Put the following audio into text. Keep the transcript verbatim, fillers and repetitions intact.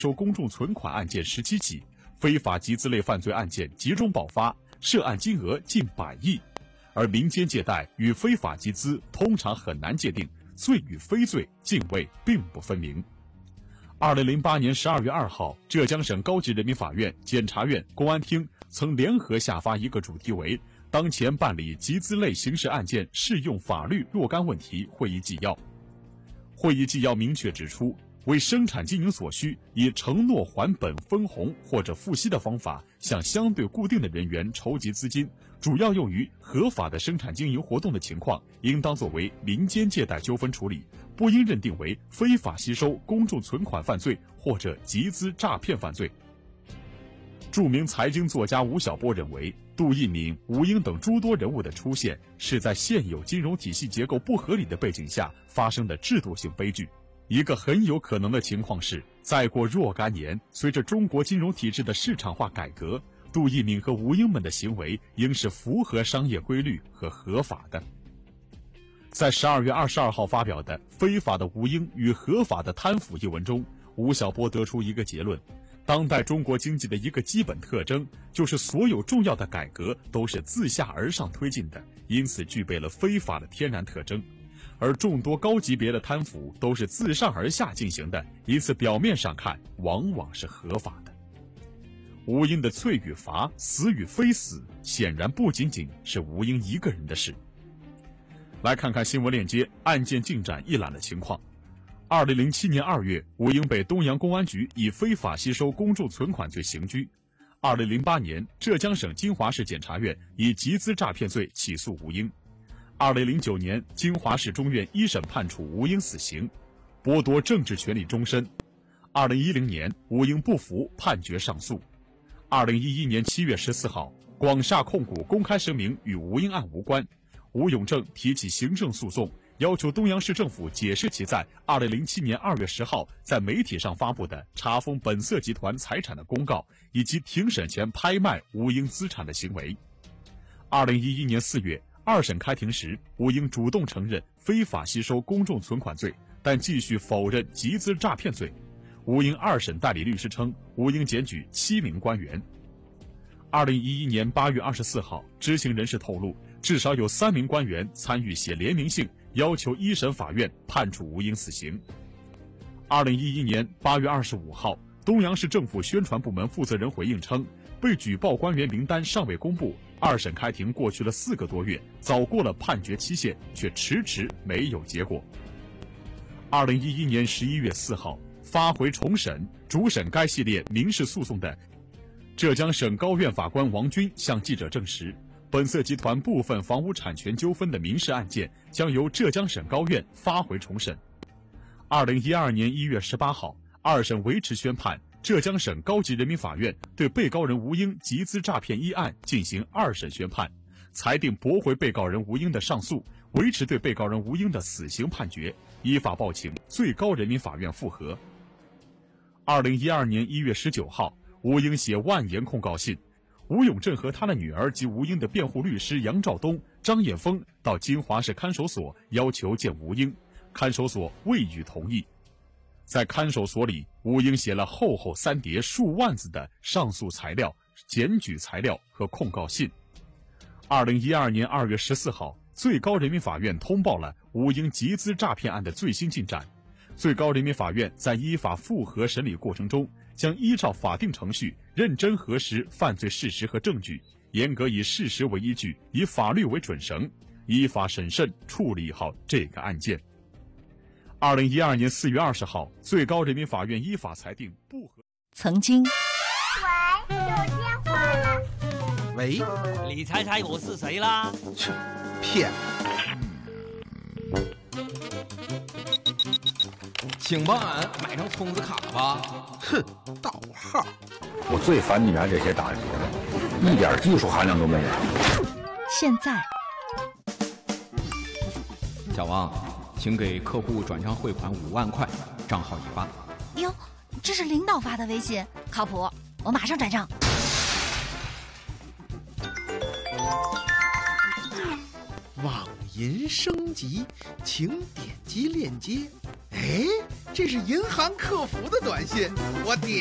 收公众存款案件十七起，非法集资类犯罪案件集中爆发，涉案金额近百亿。而民间借贷与非法集资通常很难界定，罪与非罪泾渭并不分明。二零零八年十二月二号，浙江省高级人民法院、检察院、公安厅曾联合下发一个主题为《当前办理集资类刑事案件适用法律若干问题会议纪要》。会议纪要明确指出，为生产经营所需，以承诺还本、分红或者付息的方法向相对固定的人员筹集资金，主要用于合法的生产经营活动的情况，应当作为民间借贷纠纷处理，不应认定为非法吸收公众存款犯罪或者集资诈骗犯罪。著名财经作家吴晓波认为，杜聿明、吴英等诸多人物的出现，是在现有金融体系结构不合理的背景下发生的制度性悲剧。一个很有可能的情况是，再过若干年，随着中国金融体制的市场化改革，杜聿明和吴英们的行为应是符合商业规律和合法的。在十二月二十二号发表的《非法的吴英与合法的贪腐》一文中，吴晓波得出一个结论：当代中国经济的一个基本特征，就是所有重要的改革都是自下而上推进的，因此具备了非法的天然特征。而众多高级别的贪腐都是自上而下进行的，因此表面上看往往是合法的。吴英的罪与罚、死与非死，显然不仅仅是吴英一个人的事。来看看新闻链接案件进展一览的情况。二零零七年二月，吴英被东阳公安局以非法吸收公众存款罪刑拘。二零零八年，浙江省金华市检察院以集资诈骗罪起诉吴英。二零零九年，金华市中院一审判处吴英死刑，剥夺政治权利终身。二零一零年，吴英不服，判决上诉。二零一一年七月十四号，广厦控股公开声明与吴英案无关，吴永正提起行政诉讼，要求东阳市政府解释其在二零零七年二月十号在媒体上发布的查封本色集团财产的公告，以及庭审前拍卖吴英资产的行为。二零一一年四月，二审开庭时，吴英主动承认非法吸收公众存款罪，但继续否认集资诈骗罪。吴英二审代理律师称，吴英检举七名官员。二零一一年八月二十四号，知情人士透露，至少有三名官员参与写联名信，要求一审法院判处吴英死刑。二零一一年八月二十五号，东阳市政府宣传部门负责人回应称，被举报官员名单尚未公布，二审开庭过去了四个多月，早过了判决期限，却迟迟没有结果。二零一一年十一月四号，发回重审，主审该系列民事诉讼的浙江省高院法官王军向记者证实，本色集团部分房屋产权纠纷的民事案件将由浙江省高院发回重审。二零一二年一月十八号，二审维持宣判，浙江省高级人民法院对被告人吴英集资诈骗一案进行二审宣判，裁定驳回被告人吴英的上诉，维持对被告人吴英的死刑判决，依法报请最高人民法院复核。二零一二年一月十九号，吴英写万言控告信，吴永正和他的女儿及吴英的辩护律师杨兆东、张艳峰到金华市看守所要求见吴英，看守所未予同意。在看守所里，吴英写了厚厚三叠数万字的上诉材料、检举材料和控告信。二零一二年二月十四号，最高人民法院通报了吴英集资诈骗案的最新进展。最高人民法院在依法复核审理过程中，将依照法定程序认真核实犯罪事实和证据，严格以事实为依据，以法律为准绳，依法审慎处理好这个案件。二零一二年四月二十号，最高人民法院依法裁定不核。 曾经， 喂，有电话了。 喂， 你猜猜我是谁啦？ 切，骗！请帮俺买张充值卡吧。 哼，盗号！ 我最烦你们这些打折的，一点技术含量都没有。 现在， 小王，请给客户转账汇款五万块，账号已发。 哟，这是领导发的微信，靠谱，我马上转账。 网银升级，请点击链接。哎， 这是银行客服的短信，我点。